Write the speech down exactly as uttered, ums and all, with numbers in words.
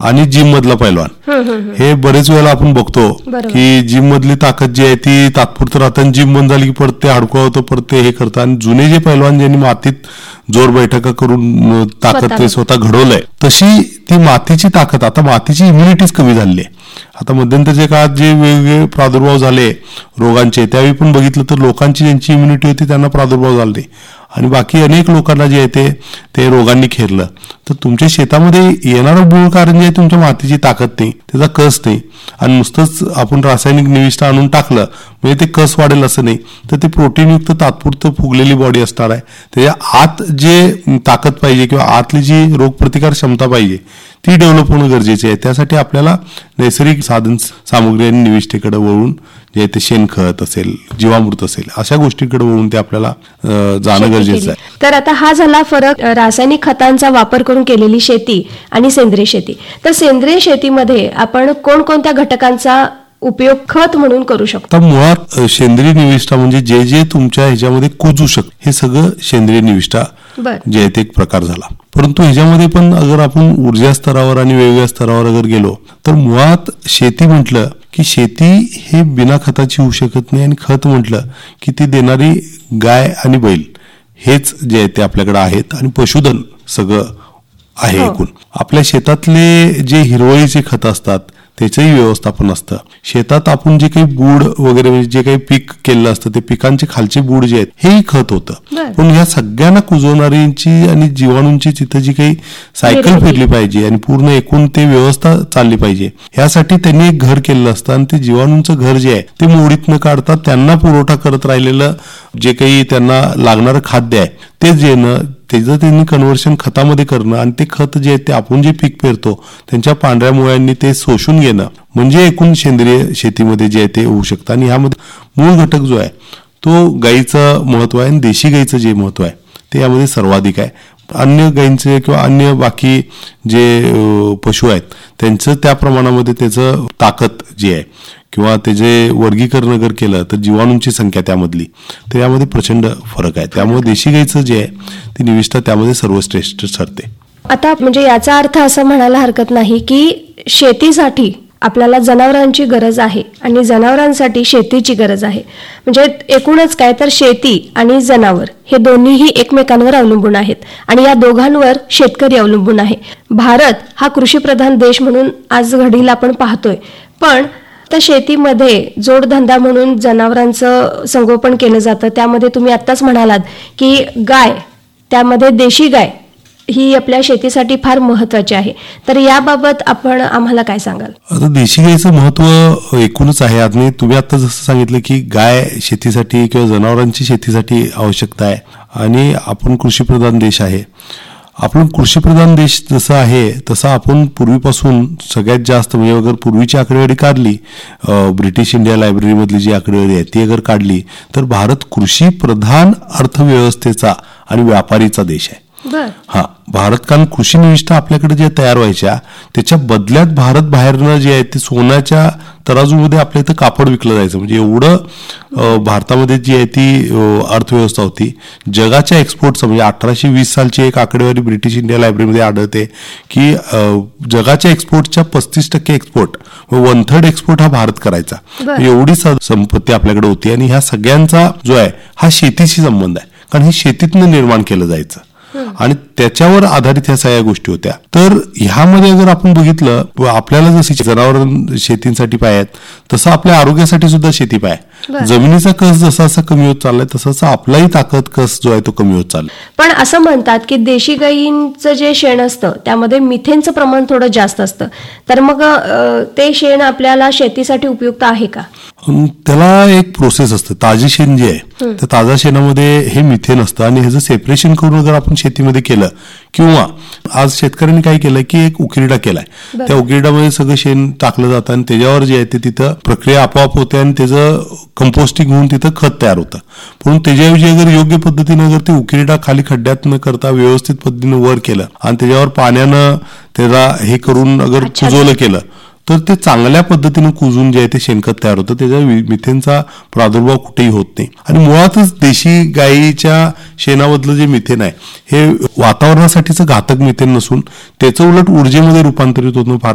आणि जिम मधला पैलवान, हे बरेच वेळेला आपण बघतो की जिम मधली ताकद जी आहे ती तात्पुरतं राहतं, जिम बंद झाली की परत ते हडकं होतं, परत ते हे करतं. आणि जुने जे पैलवान ज्यांनी मातीत जोर बैठका करून ताकद ते स्वतः घडवलंय, तशी ती मातीची ताकद, आता मातीची इम्युनिटीच कमी झाली आहे. आता मध्यंतरच्या काळात जे वेगवेगळे प्रादुर्भाव झाले रोगांचे, त्यावेळी पण बघितलं तर लोकांची ज्यांची इम्युनिटी होती त्यांना प्रादुर्भाव झाले आणि बाकी अनेक लोकांना जे आहे ते ते रोगांनी खेरलं. तर तुमच्या शेतामध्ये येणारं मूळ कारण जे आहे तुमच्या मातीची ताकद नाही, त्याचा कस नाही. आणि नुसतंच आपण रासायनिक निविष्ठ आणून टाकलं म्हणजे ते कस वाढेल असं नाही, तर ते प्रोटीनयुक्त तात्पुरतं फुगलेली बॉडी असणार आहे. त्याच्या आत जे ताकद पाहिजे किंवा आतली जी रोगप्रतिकार क्षमता पाहिजे ती डेव्हलप होणं गरजेचे आहे. त्यासाठी आपल्याला नैसर्गिक साधन सामुग्री आणि निविष्ठेकडे वळून, जे ते शेणखत असेल, जीवामृत असेल, अशा गोष्टींकडे वळून ते आपल्याला जाणं गरजेचं आहे. तर आता हा झाला फरक रासायनिक खतांचा वापर करून केलेली शेती आणि सेंद्रिय शेती. तर सेंद्रिय शेतीमध्ये आपण कोणकोणत्या घटकांचा उपयोग खत म्हणून करू शकतो? मुळात सेंद्रिय निविष्ठा म्हणजे जे जे तुमच्या ह्याच्यामध्ये कुजू शकतं हे सगळं सेंद्रिय निविष्ठा जे आहे ते एक प्रकार झाला. परंतु ह्याच्यामध्ये पण अगर आपण ऊर्जा स्तरावर आणि वेगवेगळ्या स्तरावर अगर गेलो तर मुळात शेती म्हटलं की शेती हे बिना खताची होऊ शकत नाही. आणि खत म्हटलं की ती देणारी गाय आणि बैल हेच जे आहे ते आपल्याकडे आहेत. आणि पशुधन सगळं आहे एकूण. आपल्या शेतातले जे हिरवळीचे खत असतात त्याचंही व्यवस्थापन असतं. शेतात आपण जे काही बूड वगैरे म्हणजे जे काही पीक केलेलं असतं ते पिकांचे खालचे बूड जे आहेत हेही खत होतं. पण ह्या सगळ्यांना कुजवणारींची आणि जीवाणूंची तिथं जी काही सायकल फिरली पाहिजे आणि पूर्ण एकूण ते व्यवस्था चालली पाहिजे, ह्यासाठी त्यांनी एक घर केलेलं असतं. आणि ते जीवाणूंचं घर जे आहे ते मोडीत न काढता त्यांना पुरवठा करत राहिलेलं जे काही त्यांना लागणारं खाद्य आहे ते देणं, त्याचं त्यांनी कन्व्हर्शन खतामध्ये करणं आणि ते खत जे आहे ते आपण जे पीक पेरतो त्यांच्या पांढऱ्या मुळ्यांनी ते शोषून घेणं, म्हणजे एकूण सेंद्रिय शेतीमध्ये जे आहे ते होऊ शकतं. आणि ह्यामध्ये मूळ घटक जो आहे तो गाईचं महत्व आहे आणि देशी गाईचं जे महत्व आहे ते यामध्ये सर्वाधिक आहे. अन्य गाईंचे किंवा अन्य बाकी जे पशु आहेत त्यांचं त्या प्रमाणामध्ये त्याचं ताकद जी आहे किंवा त्याचे वर्गीकरण अगर केलं तर जीवाणूंची संख्या त्यामधली, तर यामध्ये प्रचंड फरक आहे. त्यामुळे देशी गाईचं जे आहे ती निविष्ठा त्यामध्ये सर्वश्रेष्ठ ठरते. आता म्हणजे याचा अर्थ असं म्हणायला हरकत नाही की शेतीसाठी आपल्याला जनावरांची गरज आहे आणि जनावरांसाठी शेतीची गरज आहे. म्हणजे एकूणच काय तर शेती आणि जनावर हे दोन्हीही एकमेकांवर अवलंबून आहेत आणि या दोघांवर शेतकरी अवलंबून आहे. भारत हा कृषीप्रधान देश म्हणून आज घडीला आपण पाहतोय, पण त्या शेतीमध्ये जोडधंदा म्हणून जनावरांचं संगोपन केलं जातं. त्यामध्ये तुम्ही आत्ताच म्हणालात की गाय, त्यामध्ये देशी गाय ही आपल्या शेतीसाठी फार महत्वाची आहे. तर याबाबत आपण आम्हाला काय सांगाल? आता देशी गायचं महत्व एकूणच आहे. आणि तुम्ही आता जसं सांगितलं की गाय शेतीसाठी किंवा जनावरांची शेतीसाठी आवश्यकता आहे आणि आपण कृषीप्रधान देश आहे. आपण कृषीप्रधान देश जसं आहे तसं आपण पूर्वीपासून सगळ्यात जास्त म्हणजे अगर पूर्वीची आकडेवारी काढली, ब्रिटिश इंडिया लायब्ररीमधली जी आकडेवारी आहे ती अगर काढली तर भारत कृषीप्रधान अर्थव्यवस्थेचा आणि व्यापारीचा देश आहे. हा भारत, कारण कृषी निविष्ठा आपल्याकडे जे तयार व्हायच्या त्याच्या बदल्यात भारत बाहेरनं जे आहे ते सोन्याच्या तराजूमध्ये आपल्या इथं कापड विकलं जायचं. म्हणजे एवढं भारतामध्ये जी आहे ती अर्थव्यवस्था होती. जगाच्या एक्सपोर्टचं म्हणजे अठराशे वीस सालची एक आकडेवारी ब्रिटिश इंडिया लायब्ररीमध्ये आढळते की जगाच्या एक्सपोर्टच्या पस्तीस टक्के एक्सपोर्ट वन थर्ड एक्सपोर्ट हा भारत करायचा. एवढी संपत्ती आपल्याकडे होती आणि ह्या सगळ्यांचा जो आहे हा शेतीशी संबंध आहे, कारण हे शेतीतनं निर्माण केलं जायचं आणि त्याच्यावर आधारित ह्या सगळ्या गोष्टी होत्या. तर ह्यामध्ये जर आपण बघितलं आपल्याला जशी जनावर शेतीसाठी पाय आहेत तसं आपल्या आरोग्यासाठी सुद्धा शेती पाय. जमिनीचा कस जसा जसा कमी होत चाललाय तसा आपलाही ताकद कस जो आहे तो कमी होत चाललाय. पण असं म्हणतात की देशी गायींचं जे शेण असतं त्यामध्ये मिथेनचं प्रमाण थोडं जास्त असतं, तर मग ते शेण आपल्याला शेतीसाठी उपयुक्त आहे का? त्याला एक प्रोसेस असतं. ताजे शेण जे आहे त्या ताज्या शेणामध्ये हे मिथेन असतं आणि ह्याचं सेपरेशन करून जर आपण शेतीमध्ये केलं किंवा आज शेतकऱ्यांनी काय केलं की एक उकिरडा केलाय, त्या उकिरड्यामध्ये सगळं शेण टाकलं जातं आणि त्याच्यावर जे आहे ते तिथं प्रक्रिया आपोआप होते आणि त्याचं कंपोस्टिंग होऊन तिथं खत तयार होतं. पण त्याच्याऐवजी अगर योग्य पद्धतीनं अगर ते उकिरडा खाली खड्ड्यात न करता व्यवस्थित पद्धतीनं वर केलं आणि त्याच्यावर पाण्यानं त्याला हे करून अगर कुजवलं केलं तर ते चांगल्या पद्धतीनं कुजून जे आहे ते शेणखत तयार होतं. त्याच्या मिथेनचा प्रादुर्भाव कुठेही होत नाही. आणि मुळातच देशी गायीच्या शेणामधलं जे मिथेन आहे हे वातावरणासाठीचं घातक मिथेन नसून त्याचं उलट ऊर्जेमध्ये रूपांतरित होतं. फार